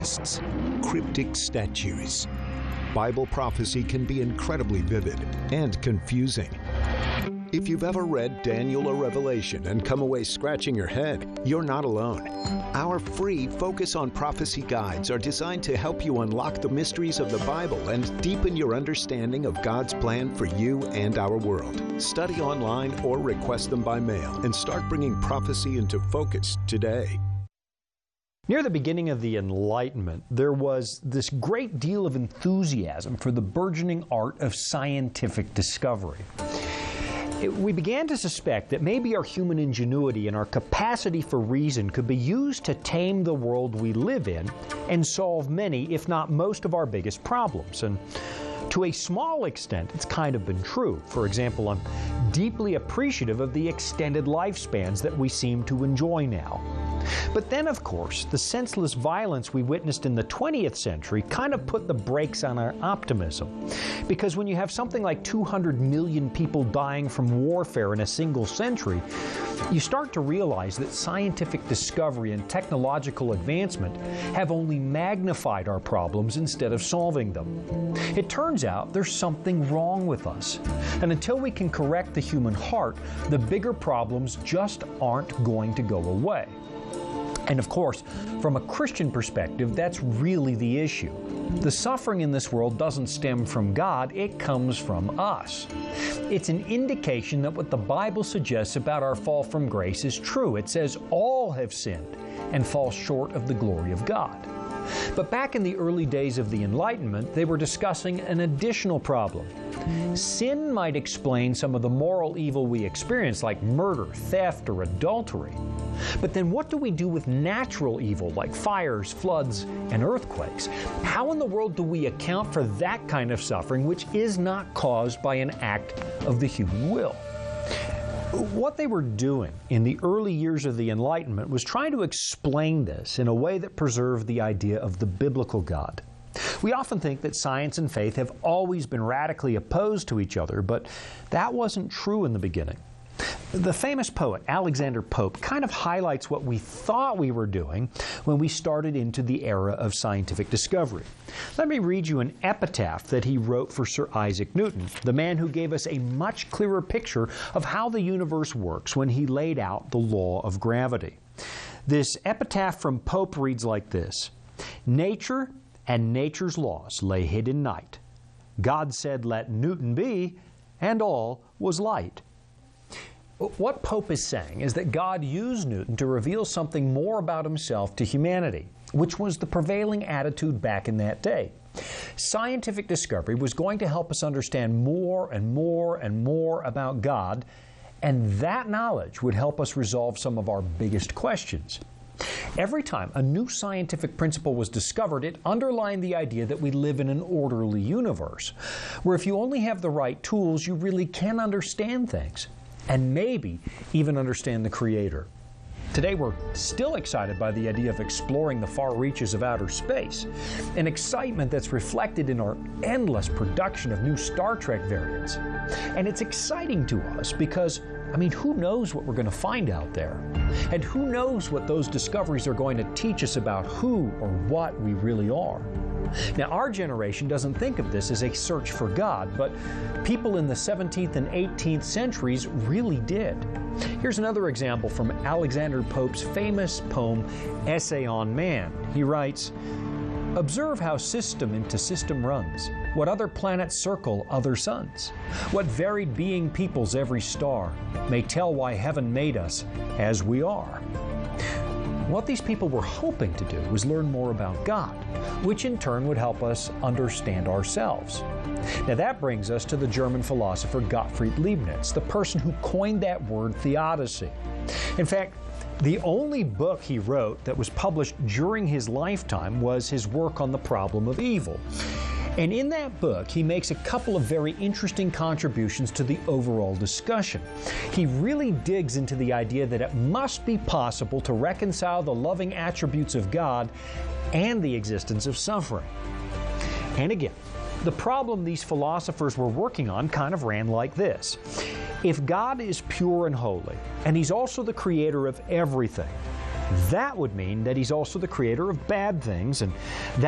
cryptic statues. Bible prophecy can be incredibly vivid and confusing. If you've ever read Daniel or Revelation and come away scratching your head, you're not alone. Our free Focus on Prophecy guides are designed to help you unlock the mysteries of the Bible and deepen your understanding of God's plan for you and our world. Study online or request them by mail and start bringing prophecy into focus today. Near the beginning of the Enlightenment, there was this great deal of enthusiasm for the burgeoning art of scientific discovery. We began to suspect that maybe our human ingenuity and our capacity for reason could be used to tame the world we live in and solve many, if not most, of our biggest problems. And to a small extent, it's kind of been true. For example, I'm deeply appreciative of the extended lifespans that we seem to enjoy now. But then, of course, the senseless violence we witnessed in the 20th century kind of put the brakes on our optimism. Because when you have something like 200 million people dying from warfare in a single century, you start to realize that scientific discovery and technological advancement have only magnified our problems instead of solving them. It turns out there's something wrong with us. And until we can correct the human heart, the bigger problems just aren't going to go away. And of course, from a Christian perspective, that's really the issue. The suffering in this world doesn't stem from God, it comes from us. It's an indication that what the Bible suggests about our fall from grace is true. It says all have sinned and fall short of the glory of God. But back in the early days of the Enlightenment, they were discussing an additional problem. Sin might explain some of the moral evil we experience, like murder, theft, or adultery. But then what do we do with natural evil, like fires, floods, and earthquakes? How in the world do we account for that kind of suffering which is not caused by an act of the human will? What they were doing in the early years of the Enlightenment was trying to explain this in a way that preserved the idea of the biblical God. We often think that science and faith have always been radically opposed to each other, but that wasn't true in the beginning. The famous poet Alexander Pope kind of highlights what we thought we were doing when we started into the era of scientific discovery. Let me read you an epitaph that he wrote for Sir Isaac Newton, the man who gave us a much clearer picture of how the universe works when he laid out the law of gravity. This epitaph from Pope reads like this: "Nature and nature's laws lay hid in night. God said, 'Let Newton be,' and all was light." What Pope is saying is that God used Newton to reveal something more about himself to humanity, which was the prevailing attitude back in that day. Scientific discovery was going to help us understand more and more and more about God, and that knowledge would help us resolve some of our biggest questions. Every time a new scientific principle was discovered, it underlined the idea that we live in an orderly universe, where if you only have the right tools, you really can understand things, and maybe even understand the Creator. Today we're still excited by the idea of exploring the far reaches of outer space, an excitement that's reflected in our endless production of new Star Trek variants. And it's exciting to us because, who knows what we're going to find out there? And who knows what those discoveries are going to teach us about who or what we really are? Now, our generation doesn't think of this as a search for God, but people in the 17th and 18th centuries really did. Here's another example from Alexander Pope's famous poem, Essay on Man. He writes, "Observe how system into system runs, what other planets circle other suns, what varied being peoples every star, may tell why heaven made us as we are." What these people were hoping to do was learn more about God, which in turn would help us understand ourselves. Now that brings us to the German philosopher Gottfried Leibniz, the person who coined that word theodicy. In fact, the only book he wrote that was published during his lifetime was his work on the problem of evil. And in that book, he makes a couple of very interesting contributions to the overall discussion. He really digs into the idea that it must be possible to reconcile the loving attributes of God and the existence of suffering. And again, the problem these philosophers were working on kind of ran like this. If God is pure and holy, and He's also the creator of everything, That would mean that he's also the creator of bad things, and that